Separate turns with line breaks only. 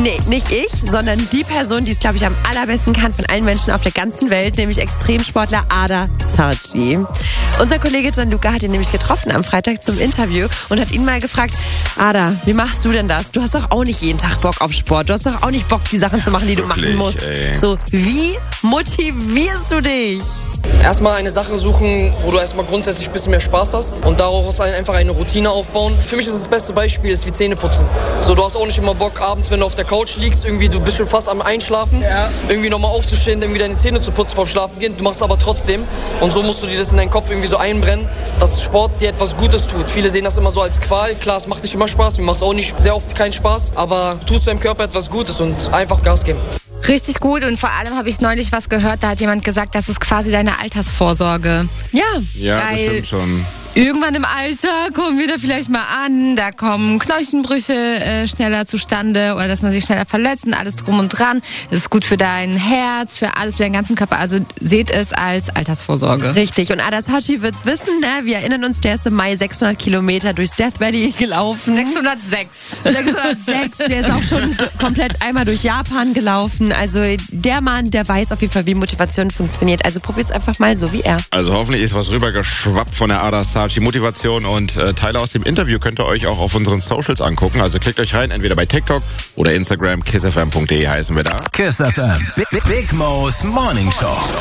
Nee, nicht ich, sondern die Person, die es, glaube ich, am allerbesten kann von allen Menschen auf der ganzen Welt, nämlich Extremsportler Ada Sarchi. Unser Kollege Gianluca hat ihn nämlich getroffen am Freitag zum Interview und hat ihn mal gefragt, Ada, wie machst du denn das? Du hast doch auch nicht jeden Tag Bock auf Sport. Du hast doch auch nicht Bock, die Sachen zu machen, die du machen musst. So, wie motivierst du dich?
Erstmal eine Sache suchen, wo du erstmal grundsätzlich ein bisschen mehr Spaß hast und daraus einfach eine Routine aufbauen. Für mich ist das beste Beispiel ist wie Zähneputzen. So, du hast auch nicht immer Bock abends, wenn du auf der Couch liegst, irgendwie du bist schon fast am Einschlafen, irgendwie nochmal aufzustehen, irgendwie deine Zähne zu putzen vorm Schlafen gehen. Du machst es aber trotzdem und so musst du dir das in deinen Kopf irgendwie so einbrennen, dass Sport dir etwas Gutes tut. Viele sehen das immer so als Qual. Klar, es macht nicht immer Spaß, mir macht es auch nicht sehr oft keinen Spaß, aber du tust deinem Körper etwas Gutes und einfach Gas geben.
Richtig gut und vor allem habe ich neulich was gehört, da hat jemand gesagt, das ist quasi deine Altersvorsorge.
Ja,
das stimmt schon.
Irgendwann im Alter kommen wir da vielleicht mal an, da kommen Knochenbrüche schneller zustande oder dass man sich schneller verletzt und alles drum und dran. Das ist gut für dein Herz, für alles, für deinen ganzen Körper. Also seht es als Altersvorsorge.
Richtig, und Ada Sarchi wird's wissen, ne? Wir erinnern uns, der ist im Mai 600 Kilometer durchs Death Valley gelaufen.
606.
606, der ist auch schon komplett einmal durch Japan gelaufen. Also der Mann, der weiß auf jeden Fall, wie Motivation funktioniert. Also probiert's einfach mal so wie er.
Also hoffentlich ist was rübergeschwappt von der Ada Sarchi Motivation und Teile aus dem Interview könnt ihr euch auch auf unseren Socials angucken. Also klickt euch rein, entweder bei TikTok oder Instagram. kissfm.de heißen wir da.
Kiss FM. Big Mo's Morning Show.